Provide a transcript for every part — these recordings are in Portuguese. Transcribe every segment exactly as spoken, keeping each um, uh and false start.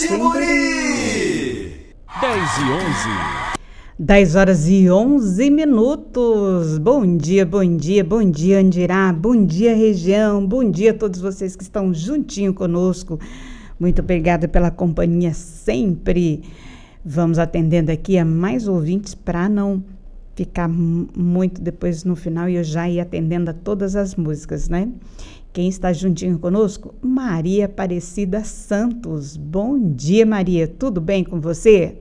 Simuri! dez e onze. dez horas e onze minutos. Bom dia, bom dia, bom dia, Andirá. Bom dia, região. Bom dia a todos vocês que estão juntinho conosco. Muito obrigada pela companhia sempre. Vamos atendendo aqui a mais ouvintes para não ficar muito depois no final e eu já ir atendendo a todas as músicas, né? Quem está juntinho conosco? Maria Aparecida Santos. Bom dia, Maria. Tudo bem com você?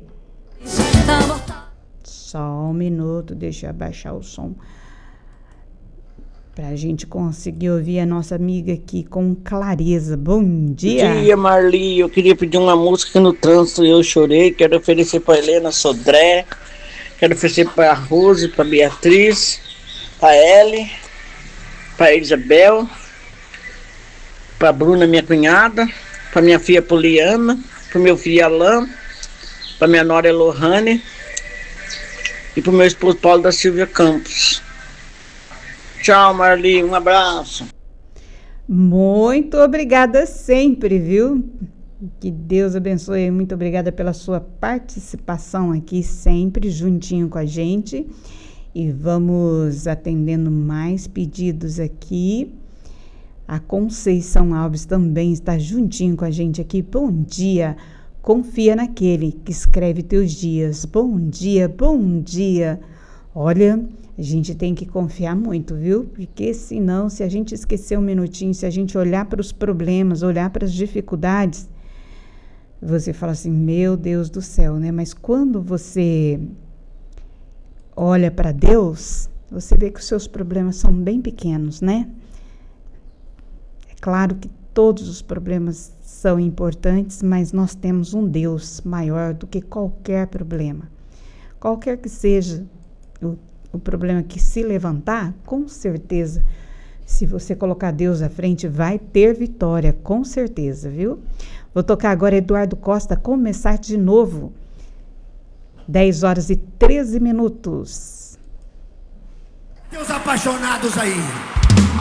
Só um minuto, deixa eu abaixar o som para a gente conseguir ouvir a nossa amiga aqui com clareza. Bom dia. Bom dia, Marli. Eu queria pedir uma música no trânsito. Eu chorei. Quero oferecer para Helena Sodré. Quero oferecer para a Rose, para a Beatriz, para a Ellie, para a Isabel, para a Bruna, minha cunhada, para minha filha Poliana, para o meu filho Alain, para minha nora Lohane e para o meu esposo Paulo da Silvia Campos. Tchau, Marli, um abraço. Muito obrigada sempre, viu? Que Deus abençoe. Muito obrigada pela sua participação aqui sempre juntinho com a gente. E vamos atendendo mais pedidos aqui. A Conceição Alves também está juntinho com a gente aqui. Bom dia. Confia naquele que escreve teus dias. Bom dia, bom dia. Olha, a gente tem que confiar muito, viu? Porque senão, se a gente esquecer um minutinho, se a gente olhar para os problemas, olhar para as dificuldades, você fala assim, meu Deus do céu, né? Mas quando você olha para Deus, você vê que os seus problemas são bem pequenos, né? É claro que todos os problemas são importantes, mas nós temos um Deus maior do que qualquer problema. Qualquer que seja o, o problema que se levantar, com certeza, se você colocar Deus à frente, vai ter vitória, com certeza, viu? Vou tocar agora Eduardo Costa, Começar de Novo. dez horas e treze minutos. Teus apaixonados aí.